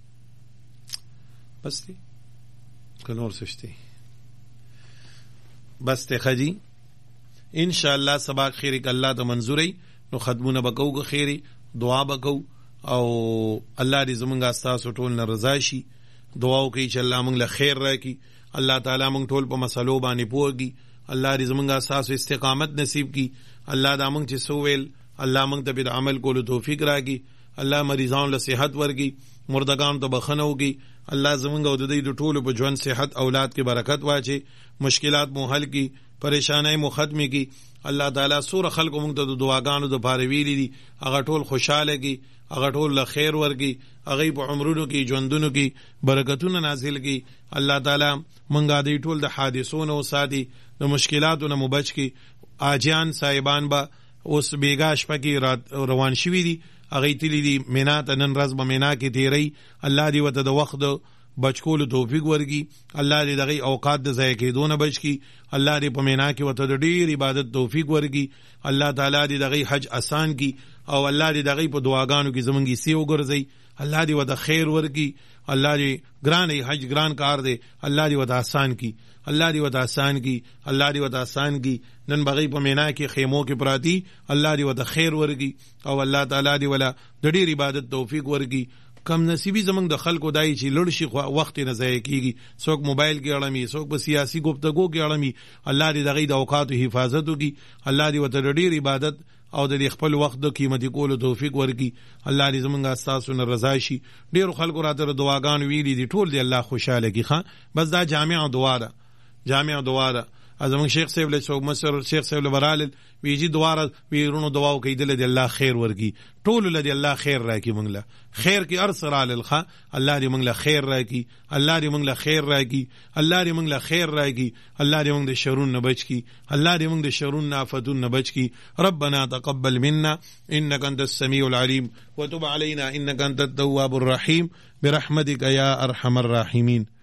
بس دی که نور سشتی بس دی خجی انشاءاللہ سباق خیری که اللہ تا منظوری نو خدمون بکو که خیری دعا بکو او اللہ دی زمانگا استاسو ټول نرزاشی دعاو کئی چه اللہ منگ لخیر راکی، اللہ تعالی منگ ټول پا مسلو بانی پوگی، اللہ دی زمانگا استاسو استقامت نصیب کی، اللہ دا منگ چه سوویل اللہ منگ تا پید عمل کولو توفیق راکی، اللہ مریضان لصحت ورگی، مردگان تا بخنو کی، الله زمونږ او د دې د ټولو په ژوند صحت اولاد کې برکت واچي، مشکلات مو حل کی، پریشانای مو ختمي کی. الله تعالی سور خلق مونږ ته د دعاګانو د پاره ویلي دي، هغه ټول خوشاله کی، هغه ټول له خیر ورګي، هغه په عمرونو کې ژوندونو کې برکتونه نازل کی. الله تعالی مونږه دې ټول د حادثونو ساتي، د مشکلاتو نه مبچ کی. اجان صاحبان با اوس بیګاش پکې روان شوي دي، هغه تلی دی مینا ته نن ورځ به مینا کې تیری، الله دې ورته د وخت بچ کولو توفیق ورکړي، الله دې دغه اوقات د ضایع کېدو نه بچ کړي، الله دې په مینا کې ورته د ډېر عبادت توفیق ورکړي، الله تعالی دې دغه حج آسان کړي او الله دې دغه په دعاګانو کې زمونږ حصې وګرځي، الله دې ورته خیر ورکړي، الله دې ګران حج ګران کار دی، الله دې ورته آسان کړي، الله دې ورته آسان کړي، الله دې ورته آسان کړي. نن بغي په مینا کې خیمو کې پراتی، الله دې ورته خیر ورکړي او الله تعالی دې ولا د ډېر عبادت توفیق ورکړي. کم نصیبی زمونږ د خلکو دای چې لړ شي وخت نه ضایع کیږي، څوک موبایل کې اړمي، څوک په سیاسي گفتگو کې اړمي، الله دې دغه د اوقاتو حفاظت وکړي، الله دې ورته ډېر عبادت او د خپل وخت د قیمتي کولو توفیق ورکړي. الله دې زمونږ استاسو نه رضا شي. ډېر خلکو راته دعاګان ویلي دي، ټول دې الله خوشاله کړي ښه. بس دا جامع دعا ده، جامع دعا ده. ازمن شیخ صاحب له څوک مصر شیخ صاحب له برال ویجی دواره ویرونو دعاو کوي دل دې الله خیر ورګي، ټول له دې الله خیر راکړي، مونږ له خیر کې ارسل علی الخ، الله دې مونږ له خیر راکړي، الله دې مونږ له خیر راکړي، الله دې مونږ له خیر راکړي، الله دې مونږ د شرون نه بچ کی، الله دې مونږ د شرون نه آفتون نه بچ کی. ربنا تقبل منا انك انت السميع العليم وتب علينا انك انت التواب الرحيم برحمتك يا ارحم الراحمين.